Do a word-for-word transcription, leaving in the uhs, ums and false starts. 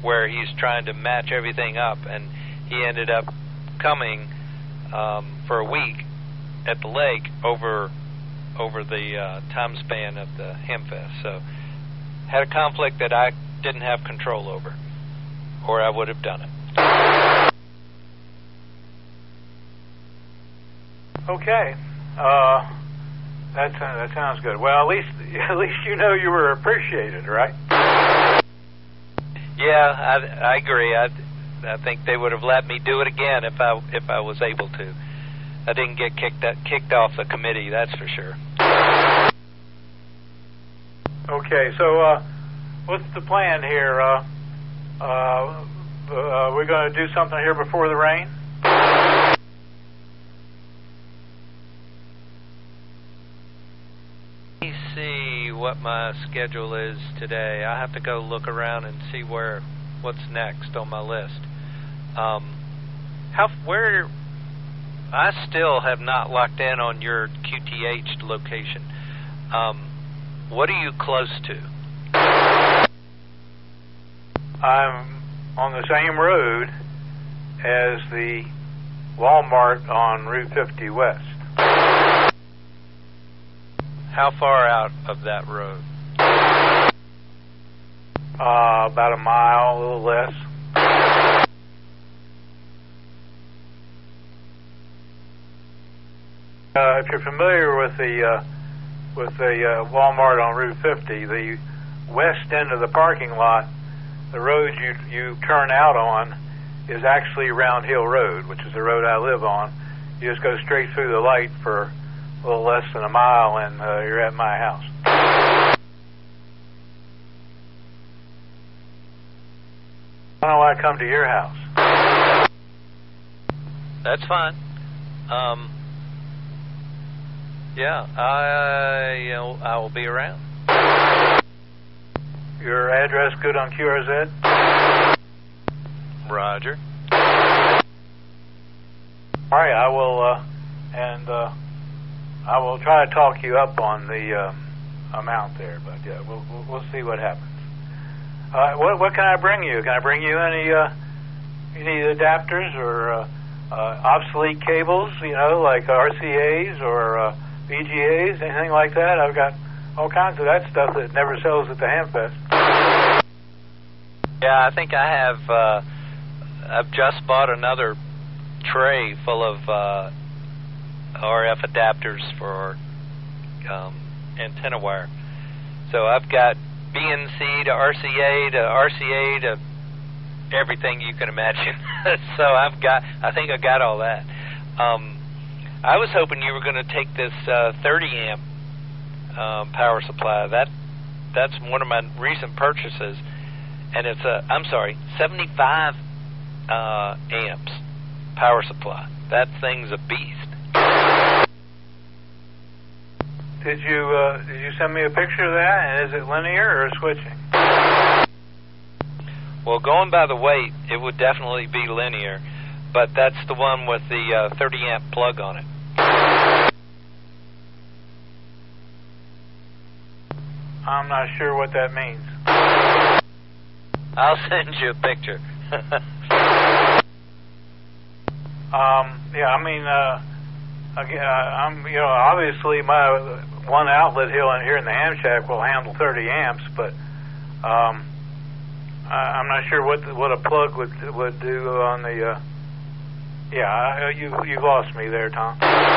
where he's trying to match everything up, and he ended up coming um, for a week at the lake over over the uh, time span of the Hamfest. So had a conflict that I didn't have control over, or I would have done it. Okay, uh, that that sounds good. Well, at least at least you know you were appreciated, right? Yeah, I, I agree. I, I think they would have let me do it again if I if I was able to. I didn't get kicked that, kicked off the committee, that's for sure. Okay, so uh, what's the plan here? Uh, uh, uh, we're going to do something here before the rain? Let me see what my schedule is today. I have to go look around and see where what's next on my list. Um, how where I still have not locked in on your Q T H location. Um, what are you close to? I'm on the same road as the Walmart on Route fifty West. How far out of that road? Uh, about a mile, a little less. Uh, if you're familiar with the uh, with the uh, Walmart on Route fifty, the west end of the parking lot, the road you you turn out on is actually Round Hill Road, which is the road I live on. You just go straight through the light for a little less than a mile, and uh, you're at my house. Why don't I come to your house? That's fine. Um, yeah, I you know, I will be around. Your address good on Q R Z? Roger. All right, I will, uh, and uh, I will try to talk you up on the uh, amount there, but yeah, we'll, we'll we'll see what happens. Uh, what what can I bring you? Can I bring you any uh, any adapters or uh, uh, obsolete cables? You know, like R C As or uh, V G As, anything like that? I've got all kinds of that stuff that never sells at the Hamfest. Yeah, I think I have. Uh, I've just bought another tray full of uh, R F adapters for um, antenna wire. So I've got B N C to R C A to R C A to everything you can imagine. So I've got, I think I got all that. Um, I was hoping you were going to take this uh, thirty amp um, power supply. That that's one of my recent purchases, and it's a, I'm sorry, seventy-five uh, amps power supply. That thing's a beast. Did you uh, did you send me a picture of that? And is it linear or switching? Well, going by the weight, it would definitely be linear, but that's the one with the uh, thirty amp plug on it. I'm not sure what that means. I'll send you a picture. um, yeah, I mean, uh, again, I'm, you know, obviously my one outlet here here in the ham shack will handle thirty amps, but um, I, I'm not sure what the, what a plug would would do on the. Uh, yeah, you you've lost me there, Tom.